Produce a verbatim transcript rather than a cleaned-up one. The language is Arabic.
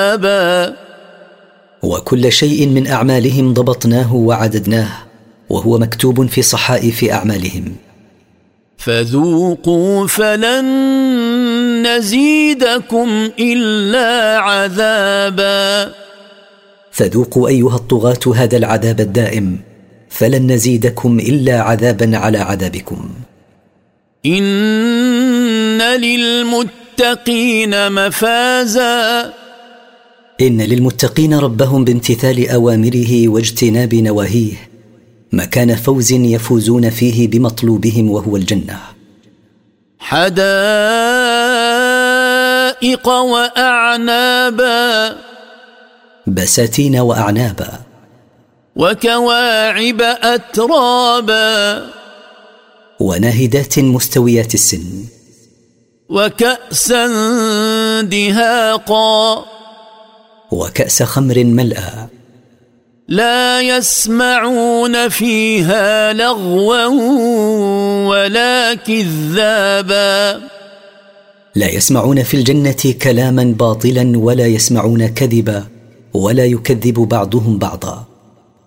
عذابا. وكل شيء من أعمالهم ضبطناه وعددناه، وهو مكتوب في صحائف أعمالهم. فذوقوا فلن نزيدكم إلا عذابا. فذوقوا أيها الطغاة هذا العذاب الدائم، فلن نزيدكم إلا عذابا على عذابكم. إن للمتقين مفازا. إن للمتقين ربهم بامتثال أوامره واجتناب نواهيه مكان فوز يفوزون فيه بمطلوبهم، وهو الجنة. حدائق وأعنابا. بساتين وأعنابا. وكواعب أترابا. وناهدات مستويات السن. وكأسا دهاقا. وكأس خمر ملأى. لا يسمعون فيها لغوا ولا كذابا. لا يسمعون في الجنة كلاما باطلا، ولا يسمعون كذبا، ولا يكذب بعضهم بعضا.